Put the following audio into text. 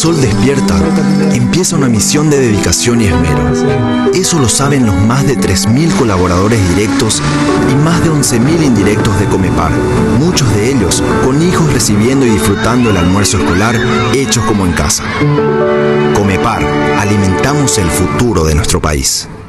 sol despierta, empieza una misión de dedicación y esmero. Eso lo saben los más de 3.000 colaboradores directos y más de 11.000 indirectos de Comepar, muchos de ellos con hijos recibiendo y disfrutando el almuerzo escolar hechos como en casa. Comepar, alimentamos el futuro de nuestro país.